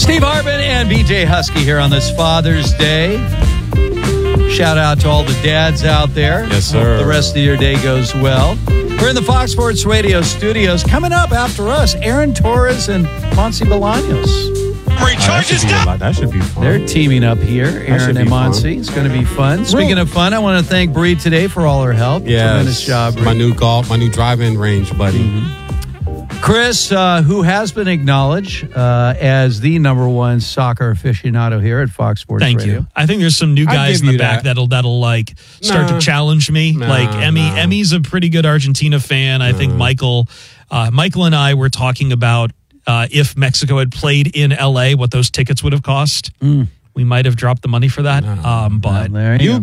Steve Harbin and BJ Husky here on this Father's Day. Shout out to all the dads out there. Yes, sir. Hope the rest of your day goes well. We're in the Fox Sports Radio studios. Coming up after us, Aaron Torres and Monse Bolaños. That should be fun. They're teaming up here, Aaron and Monse. It's going to be fun. Speaking of fun, I want to thank Bree today for all her help. Yes. Tremendous job, Bree. My new driving range, buddy. Mm-hmm. Chris, who has been acknowledged as the number one soccer aficionado here at Fox Sports Radio. Thank you. I think there's some new guys in the back that'll like start to challenge me. Emmy's a pretty good Argentina fan. I think Michael and I were talking about if Mexico had played in LA, what those tickets would have cost. We might have dropped the money for that. But I'll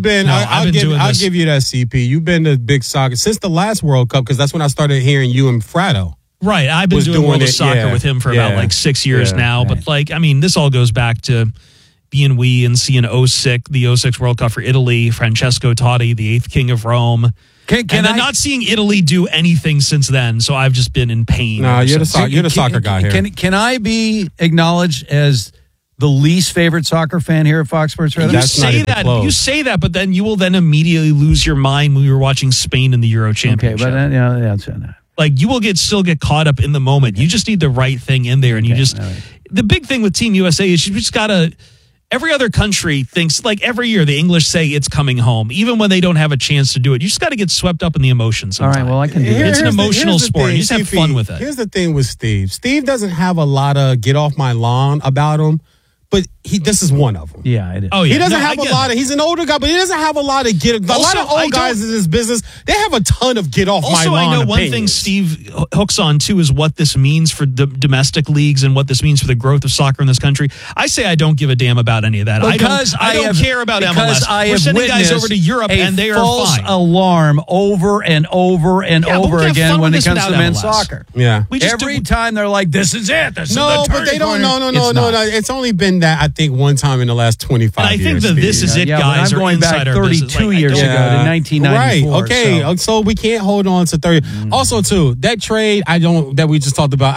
give you that, CP. You've been to big soccer since the last World Cup, because that's when I started hearing you and Frado. Right. I've been doing World of Soccer with him for about 6 years now. Right. But this all goes back to being and seeing the 06 World Cup for Italy, Francesco Totti, the 8th King of Rome. And then not seeing Italy do anything since then. So I've just been in pain. No, you're the soccer guy here. Can I be acknowledged as the least favorite soccer fan here at Fox Sports Radio? You say that, but then you will then immediately lose your mind when we were watching Spain in the Euro Championship. Okay, but that's you will still get caught up in the moment. You just need the right thing in there. And the big thing with Team USA is you just got to, every other country thinks, every year the English say it's coming home, even when they don't have a chance to do it. You just got to get swept up in the emotions sometimes. All right, well, I can do it. It's an emotional sport. You just have fun with it. Here's the thing with Steve. Steve doesn't have a lot of get off my lawn about him. But this is one of them. Yeah, it is. Oh, yeah. He doesn't have a lot of. He's an older guy, but he doesn't have a lot of a lot of old guys in this business. They have a ton of get off my lawn. Also, I know one thing Steve hooks on too is what this means for domestic leagues and what this means for the growth of soccer in this country. I say I don't give a damn about any of that. I don't care about MLS. We're sending guys over to Europe and they are fine. False alarm over and over and over again when it comes to men's soccer. Yeah, every time they're like, "This is it." No, but they don't. No. It's only been that I think one time in the last 25 years. I think the "this is it" guys are going back 32 years ago to 1994. Right. Okay. So we can't hold on to 30. Also, too, that trade that we just talked about.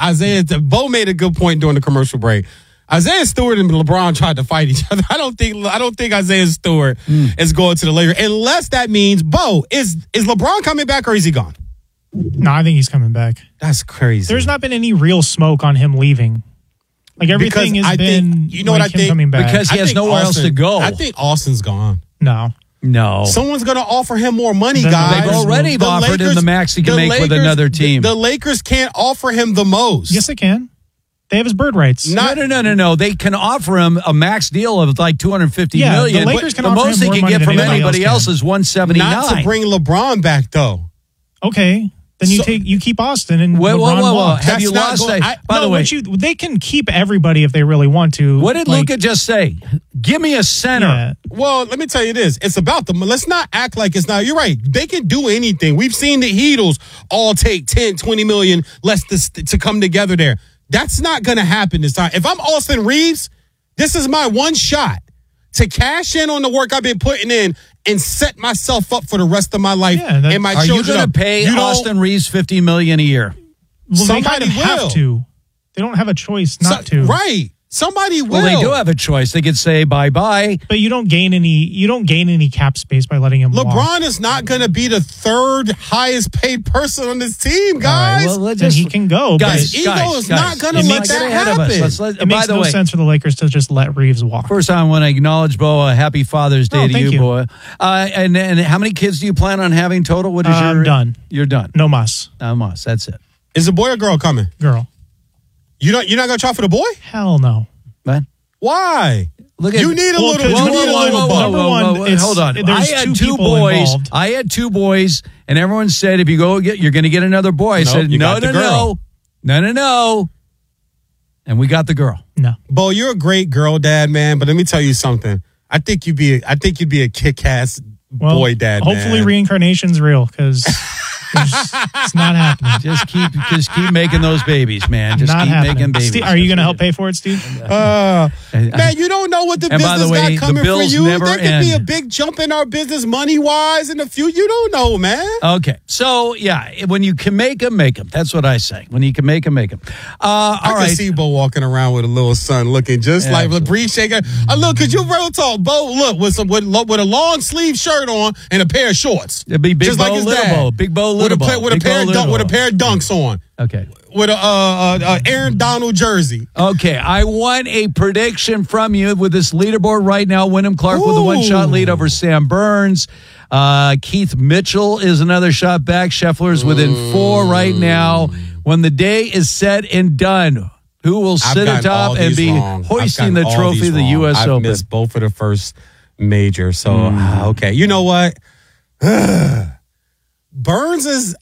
Bo made a good point during the commercial break. Isaiah Stewart and LeBron tried to fight each other. I don't think Isaiah Stewart is going to the Lakers, unless that means Bo is LeBron coming back or is he gone? No, I think he's coming back. That's crazy. There's not been any real smoke on him leaving. Everything has been. You know what I think? Coming back. Because he has nowhere else to go. I think Austin's gone. No. Someone's going to offer him more money, guys. They've already offered him the max he can make with another team. The Lakers can't offer him the most. Yes, they can. They have his bird rights. No. They can offer him a max deal of $250 million. The Lakers can the offer most him they more can get from money anybody else is $179. Not to bring LeBron back, though. Okay. Then you keep Austin and whoa. Have you lost? By the way, they can keep everybody if they really want to. What did Luka just say? Give me a center. Yeah. Well, let me tell you this. It's about them. Let's not act like it's not. You're right. They can do anything. We've seen the Heatles all take 10, 20 million less to come together there. That's not going to happen this time. If I'm Austin Reeves, this is my one shot to cash in on the work I've been putting in and set myself up for the rest of my life and my children. Are you going to pay Austin Reeves $50 million a year? Well, somebody they have to. They don't have a choice not to. Right. Somebody will. Well, they do have a choice. They could say bye-bye. But you don't gain any cap space by letting him walk. LeBron is not going to be the third highest paid person on this team, guys. Right, well, then he can go. His ego is not going to let that happen. It makes no sense for the Lakers to just let Reeves walk. First, I want to acknowledge, Bo. Happy Father's Day to you, boy. And how many kids do you plan on having total? What is I'm done. You're done. No mas. No mas. That's it. Is a boy or girl coming? Girl. You're not going to try for the boy? Hell no. Man. Why? You need a little. Number one, hold on. I had two boys, and everyone said, if you go, you're going to get another boy. I said, no. And we got the girl. No. Bo, you're a great girl dad, man. But let me tell you something. I think you'd be a kick-ass boy dad. Hopefully, reincarnation's real because. It's not happening. Just keep making those babies, man. Just not keep happening. making babies. Steve, are you going to help pay for it, Steve? Man, you don't know what the business got coming for you. There could be a big jump in our business money-wise in the future. You don't know, man. Okay. So, yeah, when you can make them, make them. That's what I say. When you can make them, make them. I can see Bo walking around with a little son looking just like LeBron Shaker. Look, could you real talk? Bo, look, with a long sleeve shirt on and a pair of shorts. It'd be Big just Bo, like his Little dad. Bo. Big Bo, Little Bo. With a pair of dunks on. Okay. With a Aaron Donald jersey. Okay, I want a prediction from you with this leaderboard right now. Wyndham Clark with a one-shot lead over Sam Burns. Keith Mitchell is another shot back. Scheffler's within 4 right now. When the day is said and done, who will sit atop and be hoisting the trophy of the U.S. Open? I've missed both of the first major. So, okay. You know what? Burns is...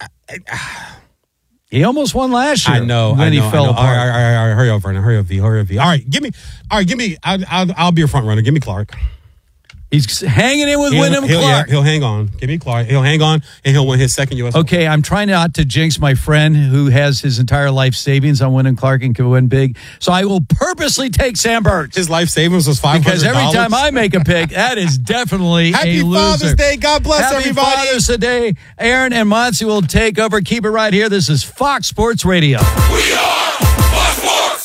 He almost won last year. I know. He fell apart. All right, hurry up, Vernon. Hurry up, V. All right, give me. I'll be your front runner. Give me Clark. He's hanging in with Wyndham Clark. He'll hang on. Give me Clark. He'll hang on, and he'll win his second U.S. Okay, I'm trying not to jinx my friend who has his entire life savings on Wyndham Clark and can win big. So I will purposely take Sam Burns. His life savings was $500. Because every time I make a pick, that is definitely Happy a loser. Father's Day. God bless everybody. Happy Father's Day. Aaron and Monty will take over. Keep it right here. This is Fox Sports Radio. We are Fox Sports.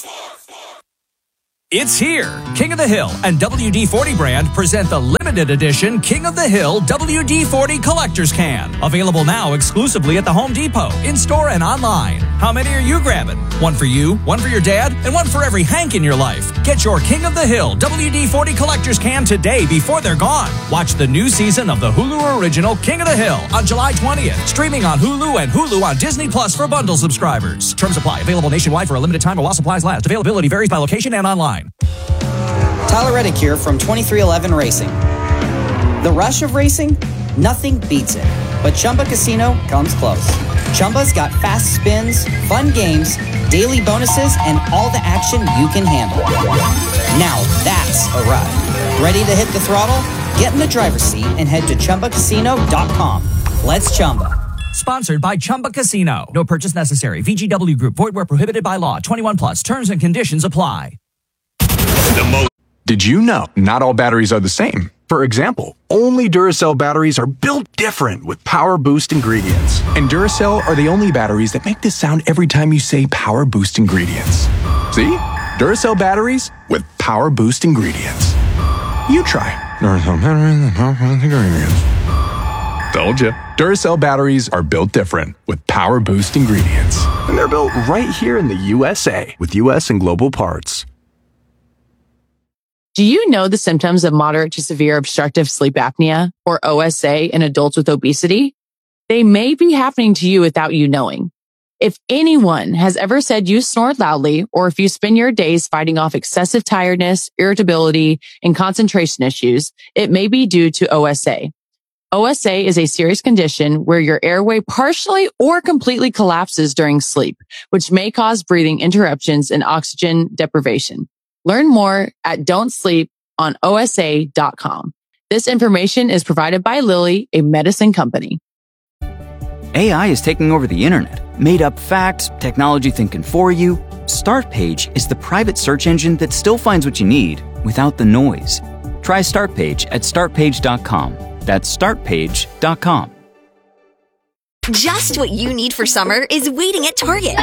It's here. King of the Hill and WD-40 brand present the limited edition King of the Hill WD-40 Collector's Can. Available now exclusively at the Home Depot, in-store and online. How many are you grabbing? One for you, one for your dad, and one for every Hank in your life. Get your King of the Hill WD-40 Collector's Can today before they're gone. Watch the new season of the Hulu original King of the Hill on July 20th. Streaming on Hulu and Hulu on Disney Plus for bundle subscribers. Terms apply. Available nationwide for a limited time while supplies last. Availability varies by location and online. Tyler Reddick here from 2311 Racing. The rush of racing? Nothing beats it. But Chumba Casino comes close. Chumba's got fast spins, fun games, daily bonuses, and all the action you can handle. Now that's a ride. Ready to hit the throttle? Get in the driver's seat and head to ChumbaCasino.com. Let's Chumba. Sponsored by Chumba Casino. No purchase necessary. VGW Group. Void where prohibited by law. 21 plus. Terms and conditions apply. Did you know not all batteries are the same? For example, only Duracell batteries are built different with Power Boost ingredients. And Duracell are the only batteries that make this sound every time you say Power Boost ingredients. See? Duracell batteries with Power Boost ingredients. You try Duracell batteries with Power Boost ingredients. Told you. Duracell batteries are built different with Power Boost ingredients. And they're built right here in the USA with US and global parts. Do you know the symptoms of moderate to severe obstructive sleep apnea, or OSA, in adults with obesity? They may be happening to you without you knowing. If anyone has ever said you snore loudly, or if you spend your days fighting off excessive tiredness, irritability, and concentration issues, it may be due to OSA. OSA is a serious condition where your airway partially or completely collapses during sleep, which may cause breathing interruptions and oxygen deprivation. Learn more at don'tsleeponosa.com. This information is provided by Lilly, a medicine company. AI is taking over the internet. Made up facts, technology thinking for you. Startpage is the private search engine that still finds what you need without the noise. Try Startpage at startpage.com. That's startpage.com. Just what you need for summer is waiting at Target.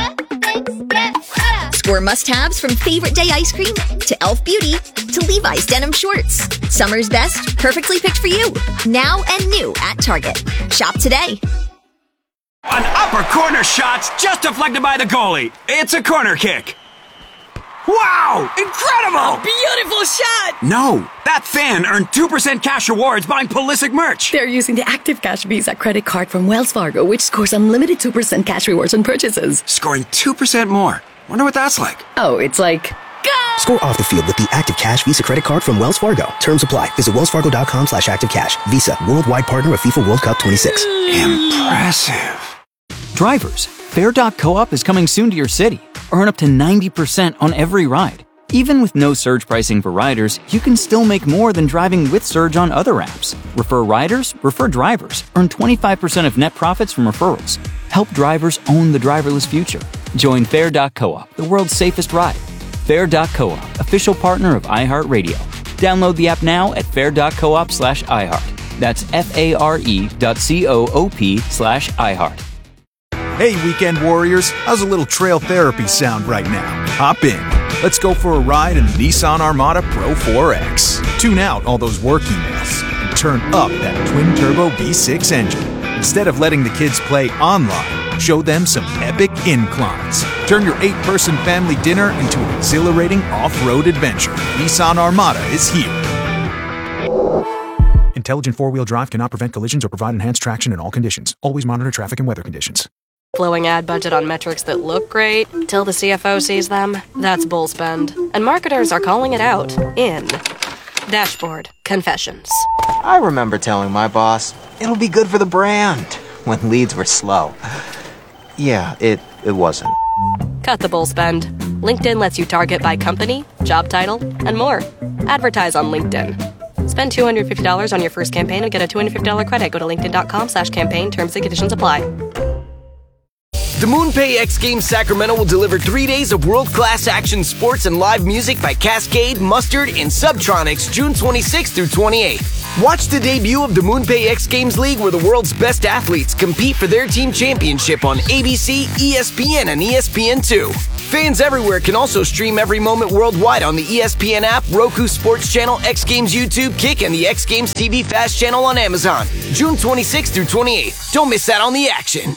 Score must-haves from Favorite Day ice cream to Elf Beauty to Levi's denim shorts. Summer's best, perfectly picked for you. Now and new at Target. Shop today. An upper corner shot's just deflected by the goalie. It's a corner kick. Wow! Incredible! A beautiful shot! No, that fan earned 2% cash rewards buying Pulisic merch. They're using the Active Cash Visa credit card from Wells Fargo, which scores unlimited 2% cash rewards on purchases. Scoring 2% more. Wonder what that's like. Oh, it's like... Go! Score off the field with the Active Cash Visa credit card from Wells Fargo. Terms apply. Visit wellsfargo.com/activecash. Visa, worldwide partner of FIFA World Cup 26. Impressive. Drivers, Fair.coop is coming soon to your city. Earn up to 90% on every ride. Even with no surge pricing for riders, you can still make more than driving with surge on other apps. Refer riders, refer drivers. Earn 25% of net profits from referrals. Help drivers own the driverless future. Join Fair.coop, the world's safest ride. Fair.coop, official partner of iHeartRadio. Download the app now at fair.coop/iHeart. That's FARE.coop/iHeart. Hey, weekend warriors, how's a little trail therapy sound right now? Hop in. Let's go for a ride in the Nissan Armada Pro 4X. Tune out all those work emails and turn up that twin-turbo V6 engine. Instead of letting the kids play online, show them some epic inclines. Turn your 8-person family dinner into an exhilarating off-road adventure. Nissan Armada is here. Intelligent four-wheel drive cannot prevent collisions or provide enhanced traction in all conditions. Always monitor traffic and weather conditions. Blowing ad budget on metrics that look great till the CFO sees them, that's bull spend. And marketers are calling it out in Dashboard Confessions. I remember telling my boss, it'll be good for the brand, when leads were slow. Yeah, it wasn't. Cut the bull spend. LinkedIn lets you target by company, job title, and more. Advertise on LinkedIn. Spend $250 on your first campaign and get a $250 credit. Go to linkedin.com/campaign. Terms and conditions apply. The MoonPay X Games Sacramento will deliver 3 days of world-class action sports and live music by Cascade, Mustard, and Subtronics June 26th through 28th. Watch the debut of the MoonPay X Games League where the world's best athletes compete for their team championship on ABC, ESPN, and ESPN2. Fans everywhere can also stream every moment worldwide on the ESPN app, Roku Sports Channel, X Games YouTube, Kick, and the X Games TV Fast channel on Amazon. June 26th through 28th. Don't miss out on the action.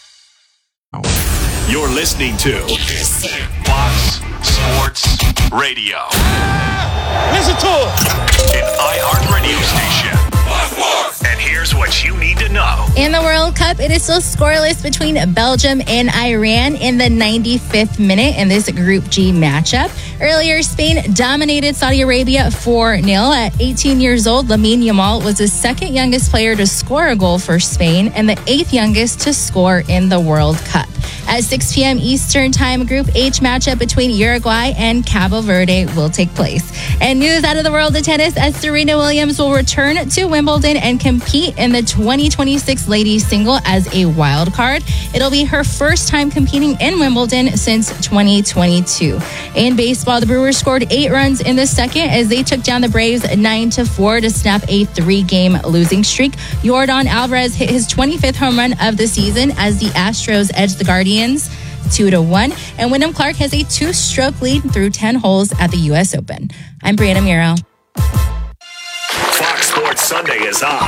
You're listening to Fox Sports Radio. Listen to it. An iHeart radio station. And here's what you need to know. In the World Cup, it is still scoreless between Belgium and Iran in the 95th minute in this Group G matchup. Earlier, Spain dominated Saudi Arabia 4-0. At 18 years old, Lamine Yamal was the second youngest player to score a goal for Spain and the 8th youngest to score in the World Cup. At 6 p.m. Eastern Time, Group H matchup between Uruguay and Cabo Verde will take place. And news out of the world of tennis as Serena Williams will return to Wimbledon and compete in the 2026 ladies single as a wild card. It'll be her first time competing in Wimbledon since 2022. In baseball, the Brewers scored 8 runs in the second as they took down the Braves 9-4 to snap a 3-game losing streak. Yordan Alvarez hit his 25th home run of the season as the Astros edged the Guardians 2-1, and Wyndham Clark has a 2-stroke lead through 10 holes at the U.S. Open. I'm Brianna Muro. Fox Sports Sunday is on.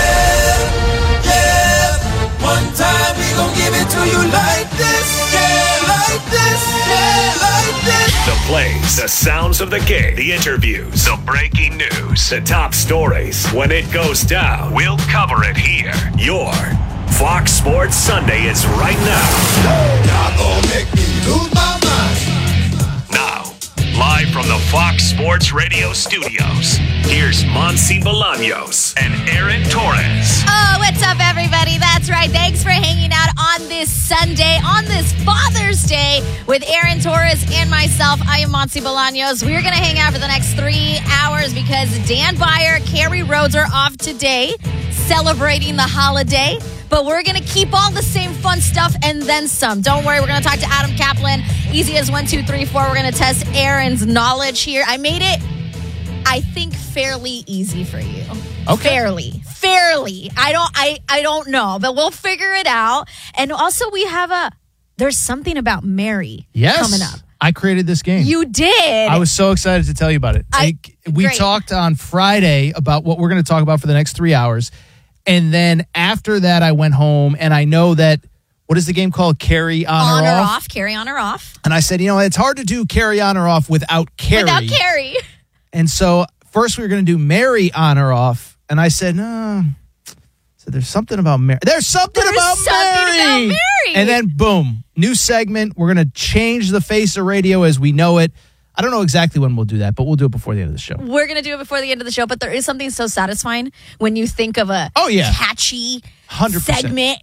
Yeah. One time we gon' give it to you like this. Yeah, like this. Yeah, like this. The plays, the sounds of the game, the interviews, the breaking news, the top stories. When it goes down, we'll cover it here. Your Fox Sports Sunday is right now. Y'all gon' make me lose my mind. Now, live from the Fox Sports Radio studios, here's Monsi Bolaños and Aaron Torres. Oh, what's up, everybody? That's right. Thanks for hanging out on this Sunday, on this Father's Day, with Aaron Torres and myself. I am Monsi Bolaños. We're going to hang out for the next 3 hours because Dan Byer, Carrie Rhodes are off today, celebrating the holiday. But we're going to keep all the same fun stuff and then some. Don't worry, we're going to talk to Adam Kaplan. Easy as 1, 2, 3, 4. We're going to test Aaron's knowledge here. I made it, I think, fairly easy for you. Okay. Fairly. I don't know, but we'll figure it out. And also there's something about Mary coming up. I created this game. You did. I was so excited to tell you about it. We talked on Friday about what we're going to talk about for the next 3 hours. And then after that, I went home and I know that, what is the game called? Carry on or off? Carry on or off. And I said, it's hard to do carry on or off without Carrie. Without Carrie. And so first we were going to do Mary on or off. And I said, no. So there's something about Mary. There's something about Mary. And then boom, new segment. We're going to change the face of radio as we know it. I don't know exactly when we'll do that, but we'll do it before the end of the show. We're going to do it before the end of the show, but there is something so satisfying when you think of a catchy 100%. segment.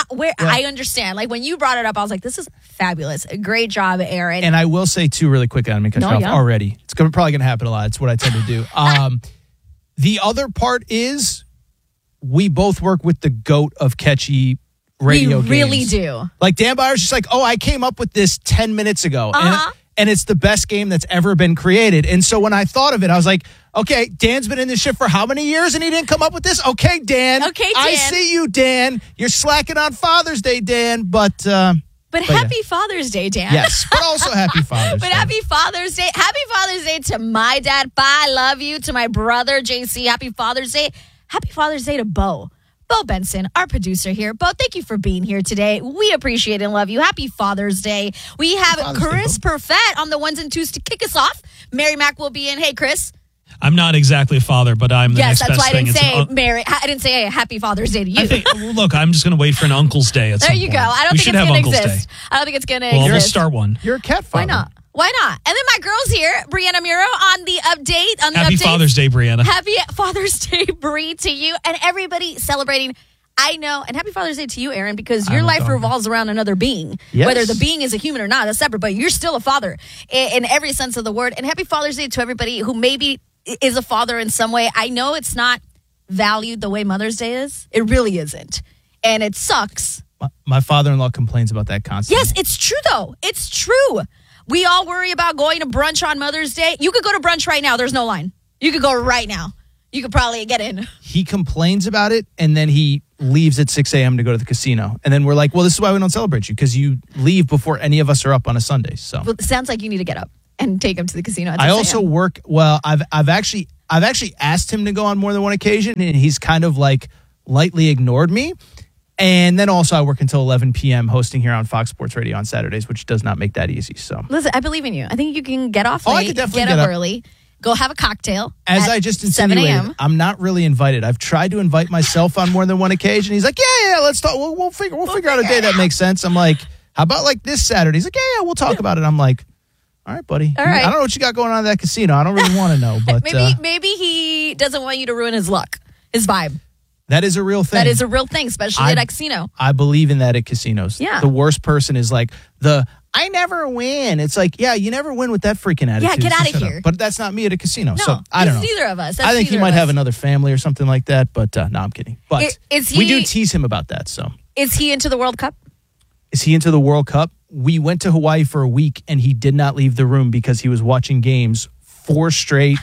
I understand. Like when you brought it up, I was like, this is fabulous. Great job, Aaron. And I will say, too, really quick, I'm going to cut you off already. It's probably going to happen a lot. It's what I tend to do. The other part is we both work with the GOAT of catchy radio We really games. do. Like Dan Byers just like, I came up with this 10 minutes ago. Uh-huh. And it's the best game that's ever been created. And so when I thought of it, I was like, okay, Dan's been in this shit for how many years and he didn't come up with this? Okay, Dan. Okay, Dan. I see you, Dan. You're slacking on Father's Day, Dan. But happy Father's Day, Dan. Yes, but also happy Father's Day. But happy Father's Day. Happy Father's Day to my dad. Bye, love you. To my brother, JC. Happy Father's Day. Happy Father's Day to Bo. Bo Benson, our producer here. Bo, thank you for being here today. We appreciate and love you. Happy Father's Day. We have Chris Perfett on the ones and twos to kick us off. Mary Mac will be in. Hey, Chris. I'm not exactly a father, but I'm the yes, next that's best why I thing. didn't say Mary. I didn't say Happy Father's Day to you. I think, look, I'm just going to wait for an Uncle's Day. There you go. I don't think it's going to exist. I don't think it's going to exist. Well, we'll start one. You're a cat father. Why not? Why not? And then my girl's here, Brianna Muro, on the update. Happy Father's Day, Brianna. Happy Father's Day, Bri, to you and everybody celebrating. I know, and happy Father's Day to you, Aaron, because your life revolves around another being. Yes. Whether the being is a human or not, that's separate, but you're still a father in every sense of the word. And happy Father's Day to everybody who maybe is a father in some way. I know it's not valued the way Mother's Day is. It really isn't. And it sucks. My father-in-law complains about that constantly. Yes, it's true, though. It's true. We all worry about going to brunch on Mother's Day. You could go to brunch right now. There's no line. You could go right now. You could probably get in. He complains about it, and then he leaves at 6 a.m. to go to the casino. And then we're like, well, this is why we don't celebrate you, because you leave before any of us are up on a Sunday. So well, it sounds like you need to get up and take him to the casino. At 6 I a.m. also work. Well, I've actually asked him to go on more than one occasion, and he's kind of like lightly ignored me. And then also I work until 11 p.m. hosting here on Fox Sports Radio on Saturdays, which does not make that easy. So listen, I believe in you. I think you can get off late, I could definitely get up early, go have a cocktail. As I just insinuated, 7 a.m. I'm not really invited. I've tried to invite myself on more than one occasion. He's like, yeah, let's talk. We'll figure out a day that makes sense. I'm like, how about like this Saturday? He's like, yeah, we'll talk about it. I'm like, all right, buddy. All right. I don't know what you got going on at that casino. I don't really want to know, but maybe he doesn't want you to ruin his luck, his vibe. That is a real thing. That is a real thing, especially at a casino. I believe in that at casinos. Yeah. The worst person is like I never win. It's like, yeah, you never win with that freaking attitude. Yeah, get so out of shut here. up. But that's not me at a casino. No, so I don't know. Neither of us. I think he might have another family or something like that. But no, I'm kidding. But we do tease him about that. So is he into the World Cup? Is he into the World Cup? We went to Hawaii for a week, and he did not leave the room because he was watching games 4 straight,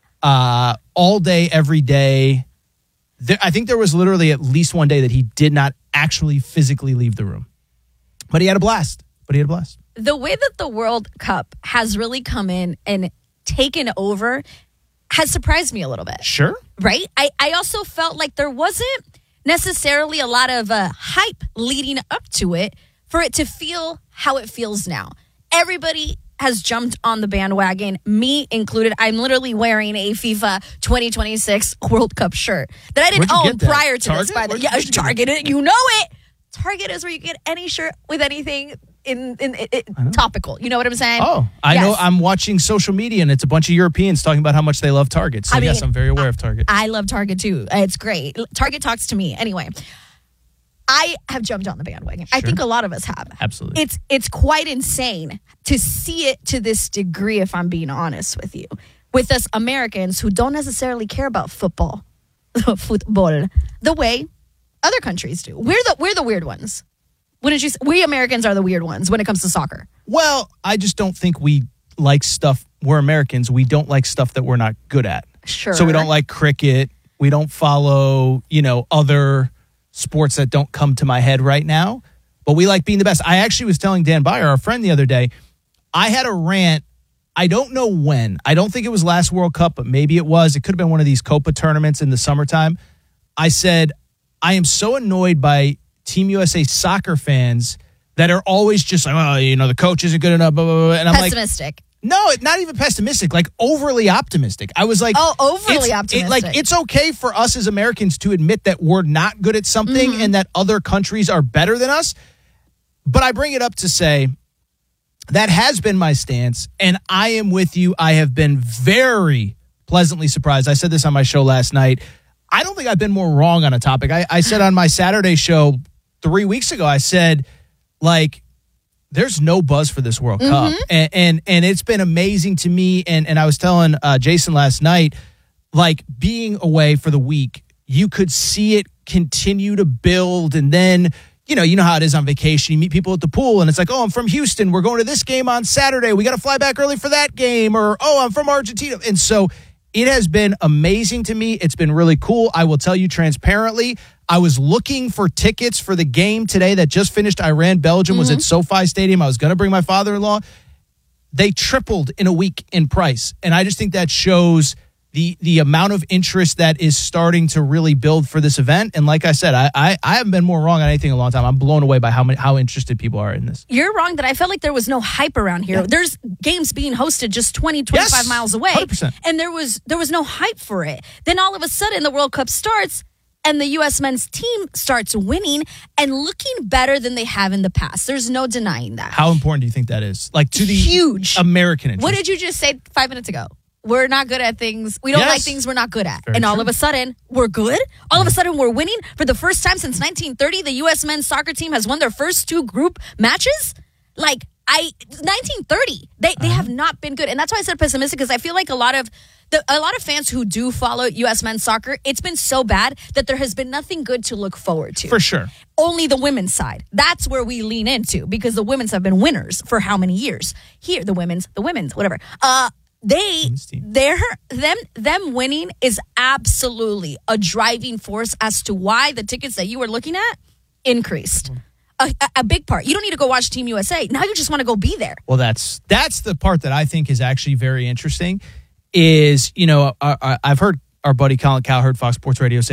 all day, every day. I think there was literally at least one day that he did not actually physically leave the room. But he had a blast. The way that the World Cup has really come in and taken over has surprised me a little bit. Sure. Right? I also felt like there wasn't necessarily a lot of hype leading up to it for it to feel how it feels now. Everybody has jumped on the bandwagon, me included. I'm literally wearing a FIFA 2026 World Cup shirt that I didn't own prior to this. By the way, Target, you know it. Target is where you get any shirt with anything in topical. You know what I'm saying? Oh, I know. I'm watching social media, and it's a bunch of Europeans talking about how much they love Target. So yes, I'm very aware of Target. I love Target too. It's great. Target talks to me anyway. I have jumped on the bandwagon. Sure. I think a lot of us have. Absolutely. It's quite insane to see it to this degree, if I'm being honest with you. With us Americans who don't necessarily care about football, the way other countries do. We're the weird ones. Wouldn't you say? We Americans are the weird ones when it comes to soccer. Well, I just don't think we like stuff. We're Americans. We don't like stuff that we're not good at. Sure. So we don't like cricket. We don't follow, other sports that don't come to my head right now. But we like being the best. I actually was telling Dan Byer, our friend, the other day, I had a rant. I don't know when. I don't think it was last World Cup, but maybe it was. It could have been one of these Copa tournaments in the summertime. I said, I am so annoyed by Team USA soccer fans that are always just like, the coach isn't good enough, blah, blah, blah. And I'm pessimistic. No, not even pessimistic, like overly optimistic. I was like, overly optimistic. It's okay for us as Americans to admit that we're not good at something and that other countries are better than us. But I bring it up to say that has been my stance, and I am with you. I have been very pleasantly surprised. I said this on my show last night. I don't think I've been more wrong on a topic. I said on my Saturday show 3 weeks ago, I said, there's no buzz for this World Cup. And it's been amazing to me. And I was telling Jason last night, being away for the week, you could see it continue to build. And then, you know how it is on vacation. You meet people at the pool, and it's like, oh, I'm from Houston. We're going to this game on Saturday. We got to fly back early for that game. Or, oh, I'm from Argentina. And so it has been amazing to me. It's been really cool. I will tell you transparently, I was looking for tickets for the game today that just finished. Iran-Belgium was at SoFi Stadium. I was going to bring my father-in-law. They tripled in a week in price. And I just think that shows the amount of interest that is starting to really build for this event. And like I said, I haven't been more wrong on anything in a long time. I'm blown away by how interested people are in this. You're wrong that I felt like there was no hype around here. Yeah. There's games being hosted just 20, 25 miles away. 100%. And there was no hype for it. Then all of a sudden the World Cup starts and the U.S. men's team starts winning and looking better than they have in the past. There's no denying that. How important do you think that is? Like to the huge American interest. What did you just say 5 minutes ago? We're not good at things. We don't like things we're not good at. All of a sudden, we're good. All of a sudden, we're winning. For the first time since 1930, the U.S. men's soccer team has won their first 2 group matches. 1930, they have not been good. And that's why I said pessimistic, because I feel like a lot of fans who do follow U.S. men's soccer, it's been so bad that there has been nothing good to look forward to. For sure. Only the women's side. That's where we lean into, because the women's have been winners for how many years? Here, the women's, whatever. Them winning is absolutely a driving force as to why the tickets that you were looking at increased. A big part. You don't need to go watch Team USA. Now you just want to go be there. Well, that's the part that I think is actually very interesting is, I've heard our buddy Colin Cowherd, Fox Sports Radio, say